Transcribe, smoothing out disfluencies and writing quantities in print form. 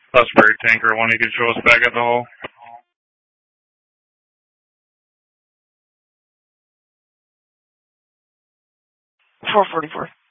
Osprey Tanker 1, you can show us back at the hull. 444.